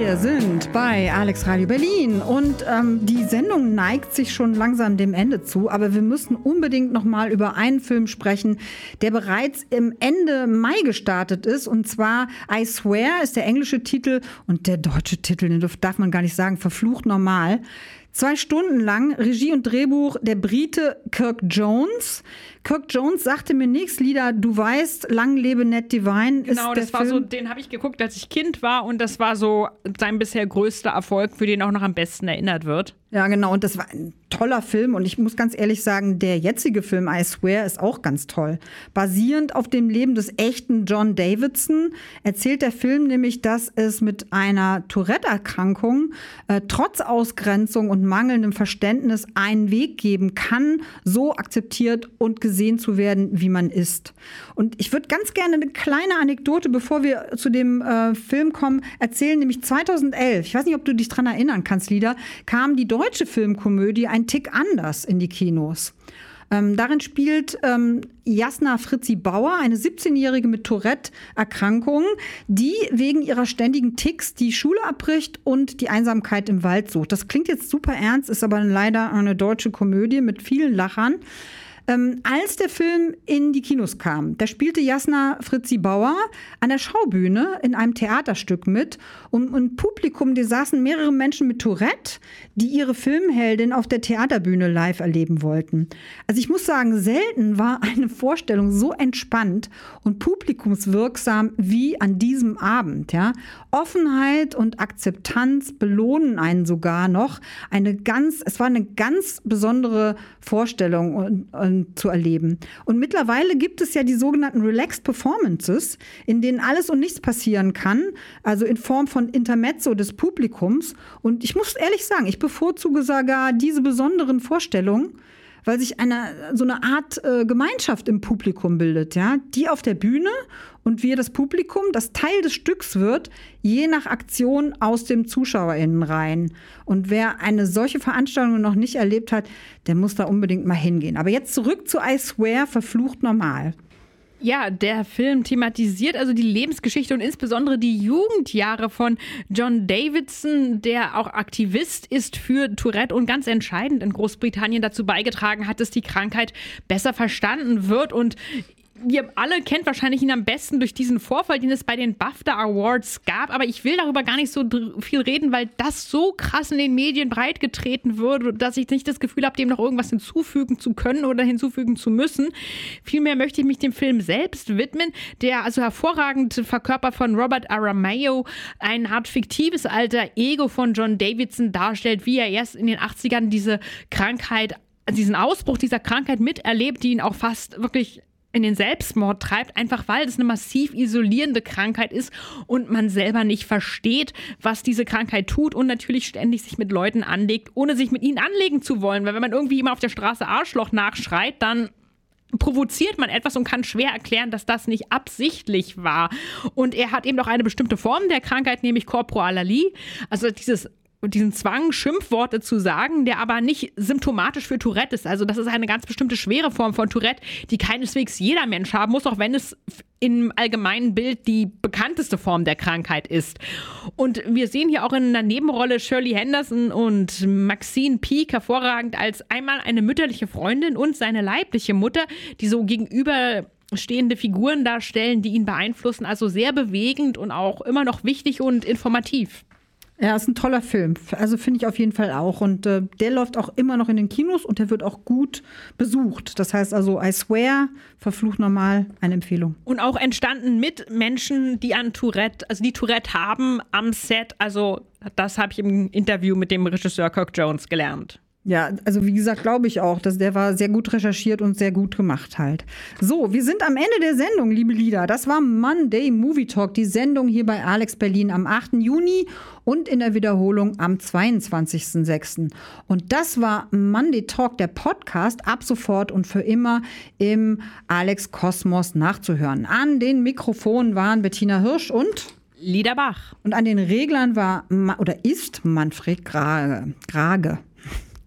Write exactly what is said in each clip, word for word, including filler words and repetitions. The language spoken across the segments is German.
Wir sind bei Alex Radio Berlin und ähm, die Sendung neigt sich schon langsam dem Ende zu, aber wir müssen unbedingt noch mal über einen Film sprechen, der bereits im Ende Mai gestartet ist, und zwar I Swear ist der englische Titel und der deutsche Titel, den darf man gar nicht sagen, verflucht normal. Zwei Stunden lang, Regie und Drehbuch der Brite Kirk Jones. Kirk Jones sagte mir nichts, Lieder, du weißt, lang lebe Ned Devine. Genau, ist das war Film. so, den habe ich geguckt, als ich Kind war, und das war so sein bisher größter Erfolg, für den auch noch am besten erinnert wird. Ja, genau, und das war ein toller Film und ich muss ganz ehrlich sagen, der jetzige Film I Swear ist auch ganz toll. Basierend auf dem Leben des echten John Davidson erzählt der Film nämlich, dass es mit einer Tourette-Erkrankung äh, trotz Ausgrenzung und mangelndem Verständnis einen Weg geben kann, so akzeptiert und gesehen zu werden, wie man ist. Und ich würde ganz gerne eine kleine Anekdote, bevor wir zu dem äh, Film kommen, erzählen, nämlich zweitausendelf, ich weiß nicht, ob du dich dran erinnern kannst, Lieder, kam die deutsche Filmkomödie ein Tick anders in die Kinos. Ähm, darin spielt ähm, Jasna Fritzi Bauer, eine siebzehnjährige mit Tourette-Erkrankung, die wegen ihrer ständigen Ticks die Schule abbricht und die Einsamkeit im Wald sucht. Das klingt jetzt super ernst, ist aber leider eine deutsche Komödie mit vielen Lachern. Ähm, als der Film in die Kinos kam, da spielte Jasna Fritzi Bauer an der Schaubühne in einem Theaterstück mit. Und im Publikum, da saßen mehrere Menschen mit Tourette, die ihre Filmheldin auf der Theaterbühne live erleben wollten. Also ich muss sagen, selten war eine Vorstellung so entspannt und publikumswirksam wie an diesem Abend. Ja? Offenheit und Akzeptanz belohnen einen sogar noch. Eine ganz, es war eine ganz besondere Vorstellung und, und zu erleben. Und mittlerweile gibt es ja die sogenannten Relaxed Performances, in denen alles und nichts passieren kann, also in Form von Intermezzo des Publikums. Und ich muss ehrlich sagen, ich bevorzuge sogar diese besonderen Vorstellungen, weil sich eine, so eine Art äh, Gemeinschaft im Publikum bildet, ja, die auf der Bühne und wir das Publikum, das Teil des Stücks wird, je nach Aktion aus dem ZuschauerInnenreihen. Und wer eine solche Veranstaltung noch nicht erlebt hat, der muss da unbedingt mal hingehen. Aber jetzt zurück zu I Swear, verflucht normal. Ja, der Film thematisiert also die Lebensgeschichte und insbesondere die Jugendjahre von John Davidson, der auch Aktivist ist für Tourette und ganz entscheidend in Großbritannien dazu beigetragen hat, dass die Krankheit besser verstanden wird. Und ihr alle kennt wahrscheinlich ihn am besten durch diesen Vorfall, den es bei den BAFTA Awards gab. Aber ich will darüber gar nicht so viel reden, weil das so krass in den Medien breitgetreten wird, dass ich nicht das Gefühl habe, dem noch irgendwas hinzufügen zu können oder hinzufügen zu müssen. Vielmehr möchte ich mich dem Film selbst widmen, der also hervorragend verkörpert von Robert Aramayo eine Art fiktives alter Ego von John Davidson darstellt, wie er erst in den achtzigern diese Krankheit, diesen Ausbruch dieser Krankheit miterlebt, die ihn auch fast wirklich in den Selbstmord treibt, einfach weil es eine massiv isolierende Krankheit ist und man selber nicht versteht, was diese Krankheit tut und natürlich ständig sich mit Leuten anlegt, ohne sich mit ihnen anlegen zu wollen. Weil wenn man irgendwie immer auf der Straße Arschloch nachschreit, dann provoziert man etwas und kann schwer erklären, dass das nicht absichtlich war. Und er hat eben auch eine bestimmte Form der Krankheit, nämlich Korporalalie, also dieses diesen Zwang, Schimpfworte zu sagen, der aber nicht symptomatisch für Tourette ist. Also das ist eine ganz bestimmte schwere Form von Tourette, die keineswegs jeder Mensch haben muss, auch wenn es im allgemeinen Bild die bekannteste Form der Krankheit ist. Und wir sehen hier auch in einer Nebenrolle Shirley Henderson und Maxine Peake hervorragend als einmal eine mütterliche Freundin und seine leibliche Mutter, die so gegenüber stehende Figuren darstellen, die ihn beeinflussen. Also sehr bewegend und auch immer noch wichtig und informativ. Ja, ist ein toller Film. Also finde ich auf jeden Fall auch. Und äh, der läuft auch immer noch in den Kinos und der wird auch gut besucht. Das heißt also, I Swear, verflucht normal, eine Empfehlung. Und auch entstanden mit Menschen, die an Tourette, also die Tourette haben am Set. Also das habe ich im Interview mit dem Regisseur Kirk Jones gelernt. Ja, also wie gesagt, glaube ich auch, dass der war sehr gut recherchiert und sehr gut gemacht halt. So, wir sind am Ende der Sendung, liebe Lieder. Das war Monday Movie Talk, die Sendung hier bei Alex Berlin am achten Juni und in der Wiederholung am zweiundzwanzigsten sechsten Und das war Monday Talk, der Podcast, ab sofort und für immer im Alex Kosmos nachzuhören. An den Mikrofonen waren Bettina Hirsch und Lieder Bach. Und an den Reglern war oder ist Manfred Grage. Grage.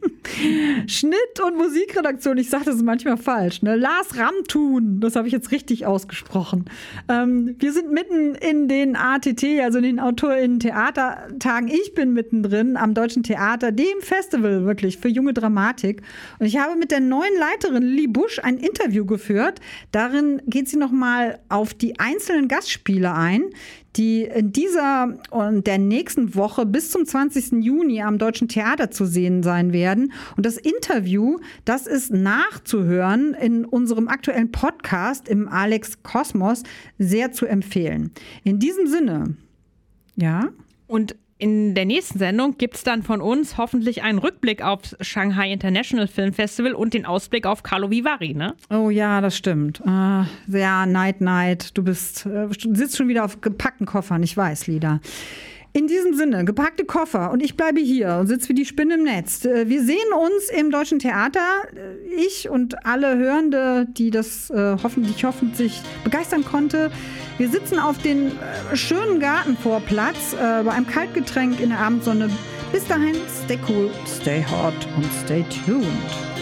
Schnitt und Musikredaktion, ich sage das manchmal falsch, ne? Lars Ramthun, das habe ich jetzt richtig ausgesprochen. Ähm, wir sind mitten in den A T T, also in den AutorInnen-Theatertagen. Ich bin mittendrin am Deutschen Theater, dem Festival wirklich für junge Dramatik. Und ich habe mit der neuen Leiterin Lili Busch ein Interview geführt. Darin geht sie nochmal auf die einzelnen Gastspiele ein, die in dieser und der nächsten Woche bis zum zwanzigsten Juni am Deutschen Theater zu sehen sein werden. Und das Interview, das ist nachzuhören in unserem aktuellen Podcast im Alex Kosmos, sehr zu empfehlen. In diesem Sinne, ja. Und in der nächsten Sendung gibt es dann von uns hoffentlich einen Rückblick auf Shanghai International Film Festival und den Ausblick auf Carlo Vivari, ne? Oh ja, das stimmt. Äh, ja, Night Night, du bist, äh, du sitzt schon wieder auf gepackten Koffern, ich weiß, Lida. In diesem Sinne, gepackte Koffer und ich bleibe hier und sitze wie die Spinne im Netz. Wir sehen uns im Deutschen Theater. Ich und alle Hörende, die das äh, hoffentlich, hoffentlich begeistern konnte. Wir sitzen auf den äh, schönen Gartenvorplatz äh, bei einem Kaltgetränk in der Abendsonne. Bis dahin, stay cool, stay hot und stay tuned.